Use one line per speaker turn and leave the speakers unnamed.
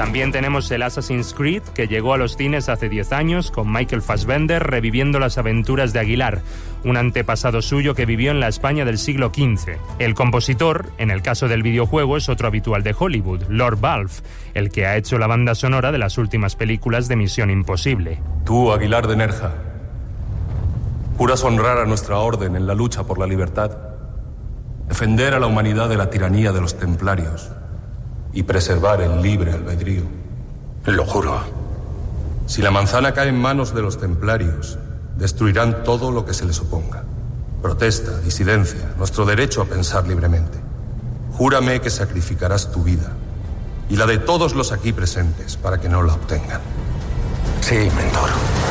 También tenemos el Assassin's Creed, que llegó a los cines hace 10 años, con Michael Fassbender reviviendo las aventuras de Aguilar, un antepasado suyo que vivió en la España del siglo XV. El compositor, en el caso del videojuego, es otro habitual de Hollywood, Lord Valve, el que ha hecho la banda sonora de las últimas películas de Misión Imposible.
Tú, Aguilar de Nerja, juras honrar a nuestra orden en la lucha por la libertad, defender a la humanidad de la tiranía de los templarios y preservar el libre albedrío.
Lo juro.
Si la manzana cae en manos de los templarios, destruirán todo lo que se les oponga. Protesta, disidencia, nuestro derecho a pensar libremente. Júrame que sacrificarás tu vida y la de todos los aquí presentes para que no la obtengan.
Sí, mentor.